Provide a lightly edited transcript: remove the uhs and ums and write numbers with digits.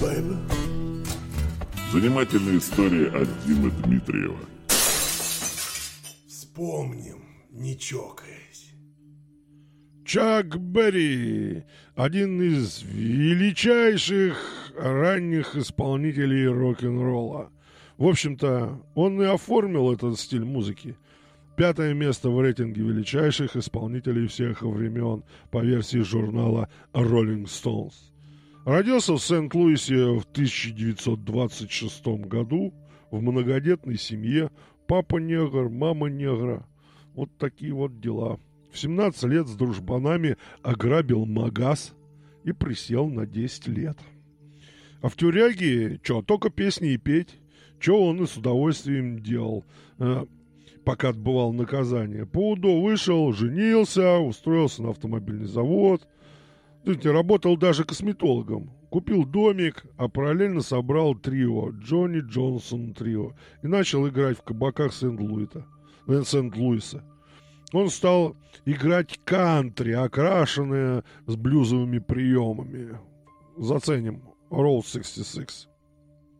baby. Занимательная история от Димы Дмитриева. Вспомним, не чокаясь. Чак Берри, один из величайших ранних исполнителей рок-н-ролла. В общем-то, он и оформил этот стиль музыки. 5-е место в рейтинге величайших исполнителей всех времен по версии журнала Rolling Stones. Родился в Сент-Луисе в 1926 году в многодетной семье. Папа негр, мама негра. Вот такие вот дела. В 17 лет с дружбанами ограбил магаз и присел на 10 лет. А в тюряге, только песни и петь. Он и с удовольствием делал, пока отбывал наказание. По УДО вышел, женился, устроился на автомобильный завод. Работал даже косметологом. Купил домик, а параллельно собрал трио, Джонни Джонсон трио, и начал играть в кабаках Сент-Луиса. Он стал играть кантри, окрашенное с блюзовыми приемами. Заценим Roll 66.